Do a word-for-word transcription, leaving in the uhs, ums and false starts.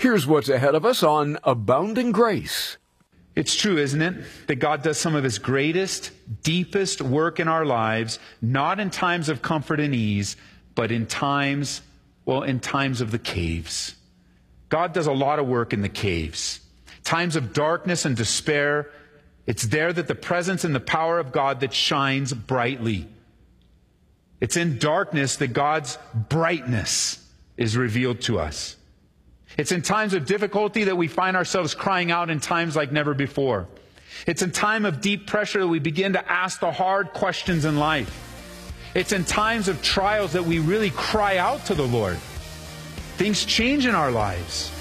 Here's what's ahead of us on Abounding Grace. It's true, isn't it, that God does some of His greatest, deepest work in our lives, not in times of comfort and ease, but in times, well, in times of the caves. God does a lot of work in the caves. Times of darkness and despair, it's there that the presence and the power of God that shines brightly. It's in darkness that God's brightness is revealed to us. It's in times of difficulty that we find ourselves crying out in times like never before. It's in time of deep pressure that we begin to ask the hard questions in life. It's in times of trials that we really cry out to the Lord. Things change in our lives.